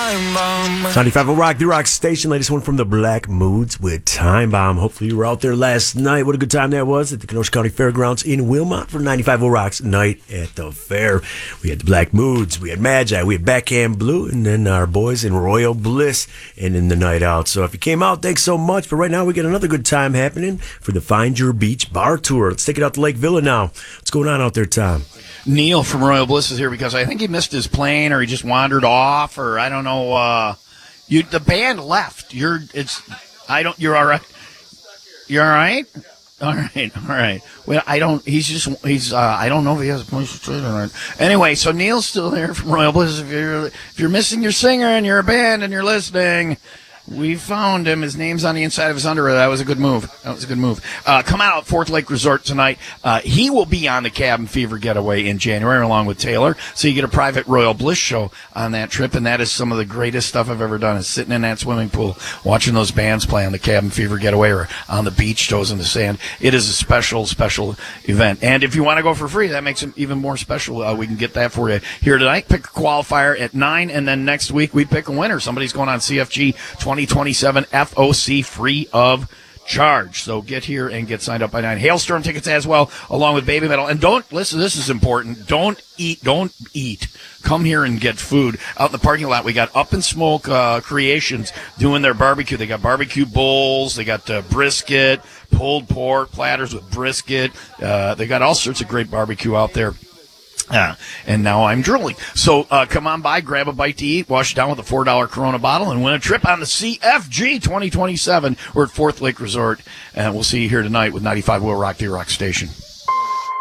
95 Rock, the Rock Station. Latest one from the Black Moods with Time Bomb. Hopefully you were out there last night. What a good time that was at the Kenosha County Fairgrounds in Wilmot for 95 Rock's night at the fair. We had the Black Moods, we had Magi, we had Backhand Blue, and then our boys in Royal Bliss and in the night out. So if you came out, thanks so much. But right now we got another good time happening for the Find Your Beach Bar Tour. Let's take it out to Lake Villa now. What's going on out there, Tom? Neil from Royal Bliss is here because I think he missed his plane or he just wandered off or I don't know. The band left. You're all right. You're all right. All right. Well, I don't know if he has a place to stay or not. Anyway, so Neil's still there from Royal Bliss. If you're missing your singer and you're a band and you're listening, we found him. His name's on the inside of his underwear. That was a good move. Come out at Fourth Lake Resort tonight. He will be on the Cabin Fever Getaway in January along with Taylor. So you get a private Royal Bliss show on that trip, and that is some of the greatest stuff I've ever done is sitting in that swimming pool, watching those bands play on the Cabin Fever Getaway or on the beach, toes in the sand. It is a special, special event. And if you want to go for free, that makes it even more special. We can get that for you here tonight. Pick a qualifier at 9, and then next week we pick a winner. Somebody's going on CFG 2027 FOC free of charge. So get here and get signed up by 9. Hailstorm tickets as well, along with Baby Metal. And don't, listen, this is important. Don't eat. Come here and get food. Out in the parking lot, we got Up and Smoke Creations doing their barbecue. They got barbecue bowls. They got brisket, pulled pork, platters with brisket. They got all sorts of great barbecue out there. And now I'm drooling. So come on by, grab a bite to eat, wash it down with a $4 Corona bottle, and win a trip on the CFG 2027. We're at Fourth Lake Resort, and we'll see you here tonight with 95 Will Rock, the Rock Station.